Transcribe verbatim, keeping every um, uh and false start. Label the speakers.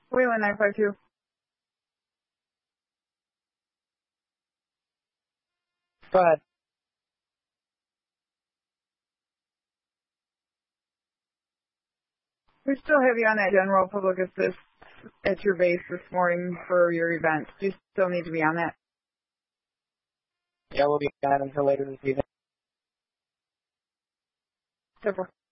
Speaker 1: Wayland nine five two.
Speaker 2: Go ahead.
Speaker 1: We still have you on that general public assist at your base this morning for your event. Do you still need to be on that?
Speaker 2: Yeah, we'll be on until later this evening.
Speaker 1: Super.